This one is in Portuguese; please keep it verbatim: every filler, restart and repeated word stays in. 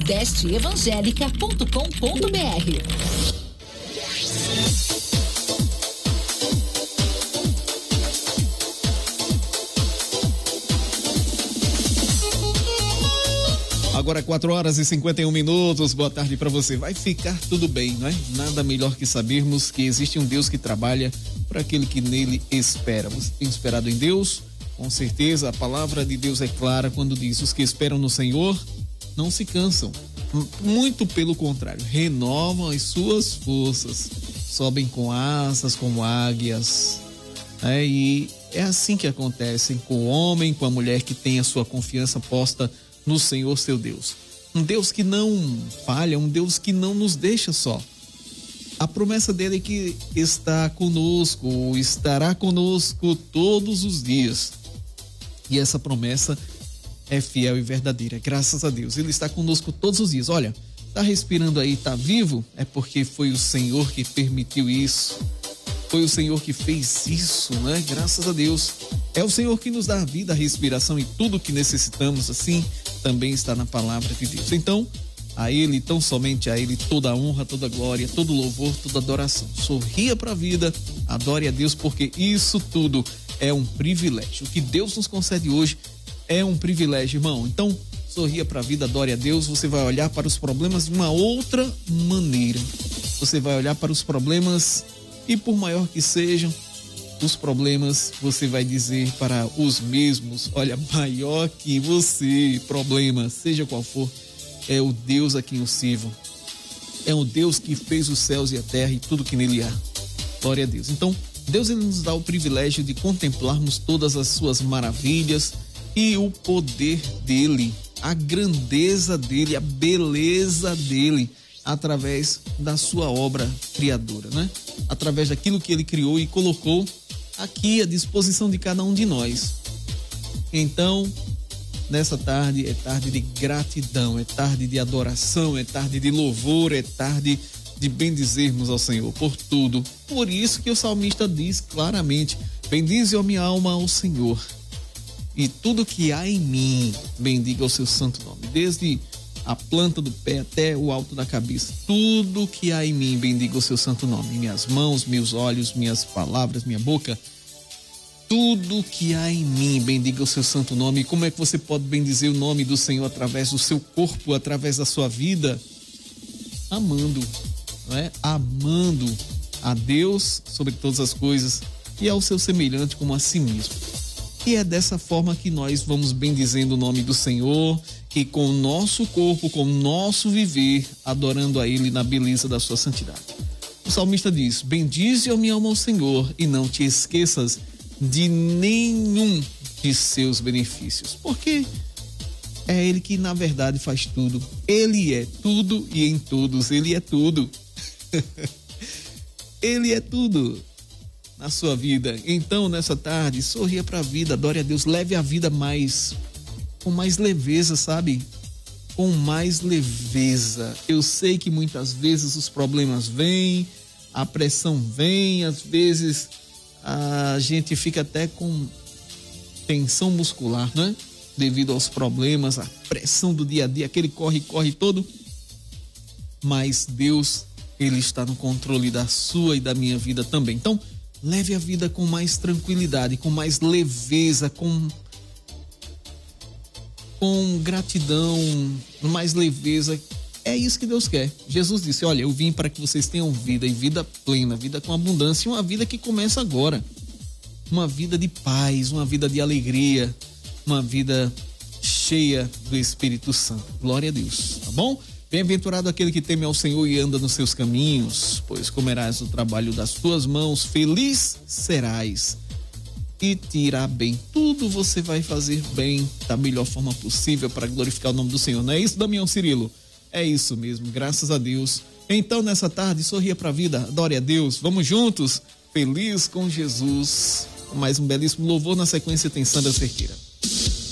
nordeste evangélica ponto com ponto br. Agora quatro horas e cinquenta e um minutos, boa tarde para você. Vai ficar tudo bem, não é? Nada melhor que sabermos que existe um Deus que trabalha para aquele que nele espera. Você tem esperado em Deus? Com certeza, a palavra de Deus é clara quando diz: os que esperam no Senhor não se cansam. Muito pelo contrário, renovam as suas forças, sobem com asas como águias. É, e é assim que acontece com o homem, com a mulher que tem a sua confiança posta no Senhor seu Deus. Um Deus que não falha, um Deus que não nos deixa só. A promessa dele é que está conosco, estará conosco todos os dias. E essa promessa é fiel e verdadeira, graças a Deus. Ele está conosco todos os dias. Olha, tá respirando aí, tá vivo? É porque foi o Senhor que permitiu isso. Foi o Senhor que fez isso, né? Graças a Deus. É o Senhor que nos dá a vida, a respiração e tudo que necessitamos, assim, também está na palavra de Deus. Então, a Ele, tão somente a Ele, toda a honra, toda a glória, todo o louvor, toda a adoração. Sorria para a vida, adore a Deus, porque isso tudo é um privilégio. O que Deus nos concede hoje é um privilégio, irmão. Então, sorria para a vida, adore a Deus. Você vai olhar para os problemas de uma outra maneira. Você vai olhar para os problemas e, por maior que sejam os problemas, você vai dizer para os mesmos: olha, maior que você, problema, seja qual for, é o Deus a quem eu sirvo. É o Deus que fez os céus e a terra e tudo que nele há. Glória a Deus. Então, Deus, ele nos dá o privilégio de contemplarmos todas as suas maravilhas e o poder dele, a grandeza dele, a beleza dele, através da sua obra criadora, né? Através daquilo que ele criou e colocou aqui à disposição de cada um de nós. Então, nessa tarde é tarde de gratidão, é tarde de adoração, é tarde de louvor, é tarde de bendizermos ao Senhor por tudo. Por isso que o salmista diz claramente: bendize, ó minha alma, ao Senhor, e tudo que há em mim, bendiga o seu santo nome. Desde a planta do pé até o alto da cabeça, tudo que há em mim, bendiga o seu santo nome. Minhas mãos, meus olhos, minhas palavras, minha boca, tudo que há em mim, bendiga o seu santo nome. E como é que você pode bendizer o nome do Senhor? Através do seu corpo, através da sua vida, amando, não é? Amando a Deus sobre todas as coisas e ao seu semelhante como a si mesmo. E é dessa forma que nós vamos bendizendo o nome do Senhor, e com o nosso corpo, com o nosso viver, adorando a Ele na beleza da sua santidade. O salmista diz: bendize, ó minha alma, ao Senhor, e não te esqueças de nenhum de seus benefícios, porque é Ele que na verdade faz tudo. Ele é tudo e em todos Ele é tudo. Ele é tudo na sua vida. Então, nessa tarde, sorria para a vida, adore a Deus, leve a vida mais com mais leveza, sabe? Com mais leveza. Eu sei que muitas vezes os problemas vêm, a pressão vem, às vezes a gente fica até com tensão muscular, né? Devido aos problemas, a pressão do dia a dia, aquele corre-corre todo. Mas Deus, Ele está no controle da sua e da minha vida também. Então, leve a vida com mais tranquilidade, com mais leveza, com com gratidão, mais leveza. É isso que Deus quer. Jesus disse: olha, eu vim para que vocês tenham vida, e vida plena, vida com abundância, uma vida que começa agora, uma vida de paz, uma vida de alegria, uma vida cheia do Espírito Santo. Glória a Deus, tá bom? Bem-aventurado aquele que teme ao Senhor e anda nos seus caminhos, pois comerás o trabalho das tuas mãos, feliz serás e te irá bem. Tudo você vai fazer bem, da melhor forma possível, para glorificar o nome do Senhor. Não é isso, Damião Cirilo? É isso mesmo, graças a Deus. Então, nessa tarde, sorria para a vida, adore a Deus. Vamos juntos, feliz com Jesus. Mais um belíssimo louvor, na sequência tem Sandra Cerqueira.